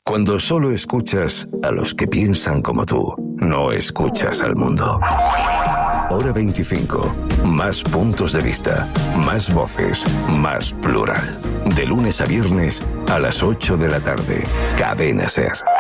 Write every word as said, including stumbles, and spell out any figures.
Cuando solo escuchas a los que piensan como tú, no escuchas al mundo. Hora veinticinco. Más puntos de vista, más voces, más plural. De lunes a viernes a las ocho de la tarde. Cadena SER.